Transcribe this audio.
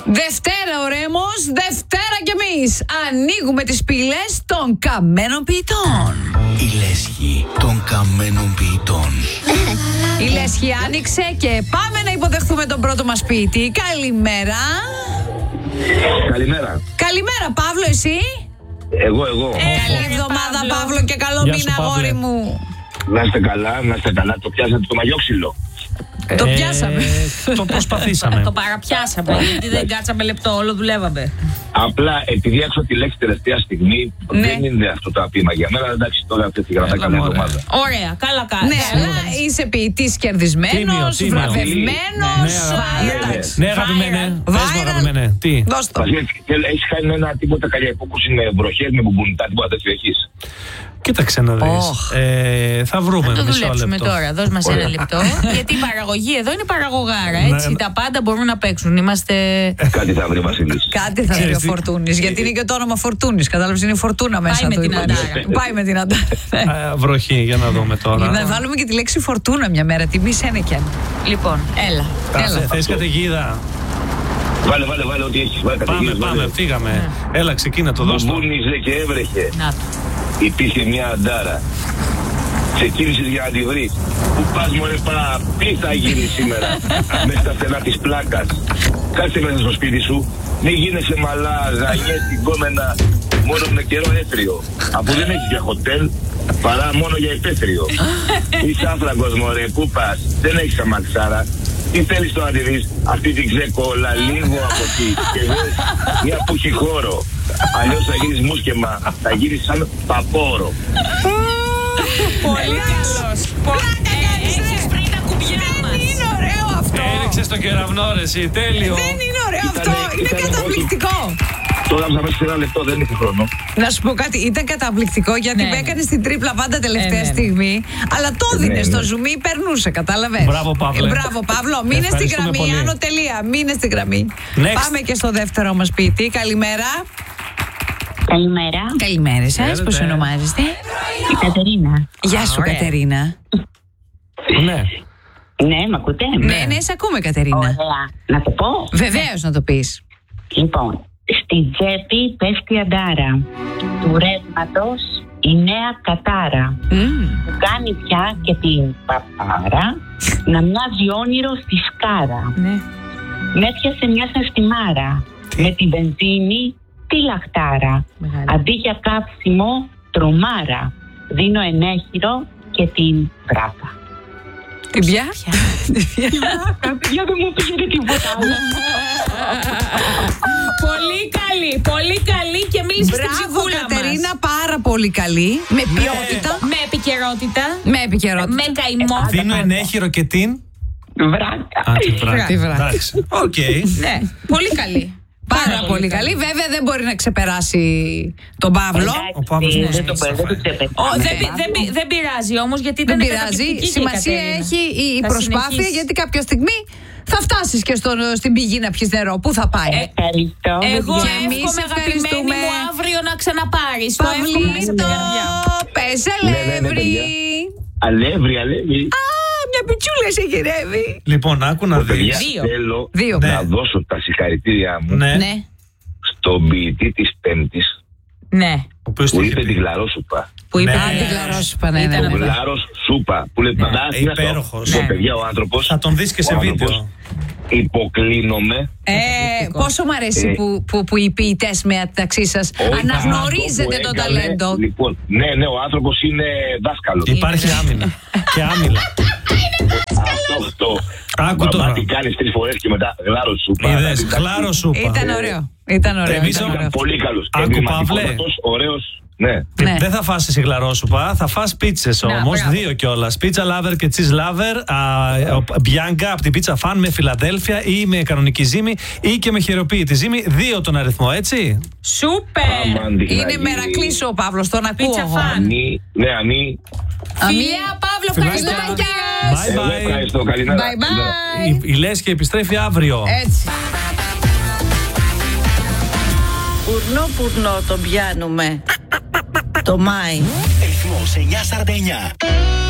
Δευτέρα ο Ρέμος, Δευτέρα κι εμείς. Ανοίγουμε τις πύλες των καμένων ποιητών. Η λέσχη των καμένων ποιητών. Η λέσχη άνοιξε και πάμε να υποδεχθούμε τον πρώτο μας ποιητή. Καλημέρα. Καλημέρα. Καλημέρα, Παύλο, εσύ. Εγώ. Καλή εβδομάδα, Παύλο, και καλό μήνα, αγόρι μου. Να είστε καλά. Το πιάσατε το μαγιόξυλο. Το πιάσαμε. Το προσπαθήσαμε. Το παραπιάσαμε, γιατί δεν κάτσαμε λεπτό, όλο δουλεύαμε. Απλά επειδή άκουσα τη λέξη τελευταία στιγμή, δεν είναι αυτό το ποίημα για μένα. Εντάξει, τώρα αυτή να καλή εβδομάδα. Ωραία, καλά κάνεις. Ναι, αλλά είσαι ποιητής κερδισμένος, βραβευμένος. Ναι, αγαπημένε. Πες μου, αγαπημένε. Τι. Δώσ' το. Έχεις κάνει ένα τίποτα καλλιεργούκουση με βροχές, με μπουμπουνιτά, τίποτα τέτοιο έχεις? Κοίταξε να δεις. Θα βρούμε Θα το μισό δουλέψουμε λεπτό. τώρα, δώσ' μας ένα λεπτό. Γιατί η παραγωγή εδώ είναι παραγωγάρα, έτσι. Τα πάντα μπορούν να παίξουν. Είμαστε. Κάτι θα βρει, Βασίλης. Κάτι θα βρει ο Φορτούνης, γιατί είναι και το όνομα Φορτούνης. Κατάλαβες, είναι η φορτούνα μέσα Πάει με του. την Αντάρα. Πάει με την Αντάρα. Βροχή, για να δούμε τώρα. Να βάλουμε και τη λέξη φορτούνα μια μέρα. Τιμή Σένεκεν. Λοιπόν, έλα. Θες καταιγίδα? Βάλε ό,τι έχεις. Πάμε, φύγαμε. Έλα, ξεκίνα το δώσ' το. Μπούνιζε και έβρεχε. Να το. Υπήρχε μια Αντάρα. Ξεκίνησες για να τη βρεις. Πού πας μωρέ πά, τι θα γίνει σήμερα? Μες στα στενά της πλάκας. Κάτσε μέσα στο σπίτι σου. Μην γίνεσαι μαλά, γανιές, συγκόμενα, μόνο με καιρό έθριο. Αφού δεν έχεις για χοτέλ, παρά μόνο για υπαίθριο. Είσαι άφραγκος μωρέ, πού πας? Δεν έχεις αμαξάρα. Τι θέλεις τώρα να τη δεις αυτή την ξεκόλα λίγο από εκεί και δες μια που έχει χώρο? Αλλιώς θα γίνεις μουσκεμα, θα γίνεις σαν παπόρο. Πολύ καλός. Έχεις πριν τα κουμπιά μας. Δεν είναι ωραίο αυτό. Έριξες το κεραυνό ρε εσύ, τέλειο. Δεν είναι ωραίο αυτό. Είναι καταπληκτικό. Τώρα θα μέσα σε ένα λεπτό, δεν έχει χρόνο. Να σου πω κάτι, ήταν καταπληκτικό γιατί με έκανε στην τρίπλα πάντα τελευταία στιγμή. Αλλά το έδινε στο ζουμί, περνούσε, κατάλαβες. Μπράβο, Παύλο. Μπράβο, Παύλο. Μείνε στην γραμμή, πολύ. άνω τελεία. Μείνε στην γραμμή. Next. Πάμε και στο δεύτερο μας ποιητή. Καλημέρα. Καλημέρα, Καλημέρα σας, πώς ονομάζεστε? η Κατερίνα. Γεια σου, ωραία. Κατερίνα. Ναι. Ναι, μ' ακούτε? Ναι, σε ακούμε, Κατερίνα. Ωραία. Να το πω. Βεβαίως να το πεις. Λοιπόν, στη τσέπη πέφτει η Αντάρα. Του ρεύματος η νέα κατάρα. Που κάνει πια και την παπάρα να μοιάζει όνειρο στη σκάρα. Ναι. Με έπιασε μια σαστιμάρα. Με την βενζίνη τη λαχτάρα. Μεγάλη. Αντί για κάψιμο τρομάρα. Δίνω ενέχειρο και την βράπα. Την πια? Για δεν μου πήγαινε τίποτα άλλο. Πολύ καλή και μίλησε στην Μπράβο, ψυχούλα μας. Κατερίνα, πάρα πολύ καλή. Με ποιότητα. Με επικαιρότητα. Με επικαιρότητα. Με καημό. Δίνω ενέχειρο και την. Βράκα. Τη βράκα. Τη βράκα. Εντάξει. Οκ. Ναι, πολύ καλή. Πάρα πολύ καλή. Βέβαια δεν μπορεί να ξεπεράσει τον Παύλο. Ο Παύλος μας Δεν το Δεν πειράζει όμως, γιατί Δεν ήταν πειράζει. καταπληκτική και η Σημασία Κατερίνα. έχει η Θα προσπάθεια, συνεχίσει. γιατί κάποια στιγμή θα φτάσεις και στην πηγή να πιεις νερό. Πού θα πάει? Ευχαριστώ. Εγώ Και εμείς εύχομαι, αγαπημένη ευχαριστούμε. μου, αύριο να ξαναπάρεις. Το εύχομαι μέσα από την Παυλίτο, καρδιά. πες Ναι, αλεύρι. Αλεύρι. Α, μια πιτσούλα σε γυρεύει. Λοιπόν, άκου να Παιδιά, δεις. θέλω Δύο. να δώσω τα συγχαρητήριά μου Ναι. Ναι. στον ποιητή της Πέμπτης Ναι. Ο οποίος που τι είπε είχε τη πει. γλαρόσουπα. Που είπε. Ναι. Αν την κλαρώσουπα, ναι, ναι, Ήταν ναι. Γλάρος σούπα. Που λέει πάντα υπέροχος. Ναι. Παιδιά, ο άνθρωπος. Θα τον δεις και σε ο βίντεο. άνθρωπος, υποκλίνομαι. Πόσο μ' αρέσει που οι ποιητές μεταξύ σας αναγνωρίζετε το ταλέντο. Λοιπόν, ναι, ο άνθρωπος είναι δάσκαλος. Υπάρχει άμυνα. Και άμυλα. Αυτό. Άκου τώρα. Μα τι κάνεις 3 φορές και μετά γλάρος σούπα. Είδες, γλάρο σούπα. Ήταν ωραίο. Ήταν ωραίο. Εμείς ήταν όμως- ωραίο. Πολύ καλός. Άκου, Εμβληματικότατος, ωραίος. Ναι. Ναι. Δεν θα φας εσύ γλαρόσουπα, θα φας πίτσες όμως, μπράβο. 2 κιόλας. Πίτσα λάβερ και cheese lover, Bianca από την πίτσα φαν με Φιλαδέλφια ή με κανονική ζύμη ή και με χειροποίητη ζύμη. 2 τον αριθμό, έτσι. Σούπερ. Αμάν, τι Είναι να γίνει. μερακλής ο Παύλος, τον ακούω. Πίτσα εγώ. φαν. Ναι, Ανή. Φιλιά, Παύλο, ευχαριστώ. Φιλάκια. Γεια. Bye Εγώ bye. ευχαριστώ. Καλημέρα. Bye bye. Η Λέσχη επιστρέφει αύριο. Έτσι. Πουρνό τον πιάνουμε. Το Μάη. Ρυθμός 949.